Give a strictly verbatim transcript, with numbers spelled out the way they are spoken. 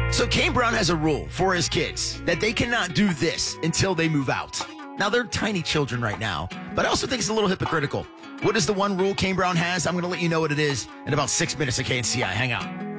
So Kane Brown has a rule for his kids that they cannot do this until they move out. Now, they're tiny children right now, but I also think it's a little hypocritical. What is the one rule Kane Brown has? I'm going to let you know what it is in about six minutes at K N C I. Hang out.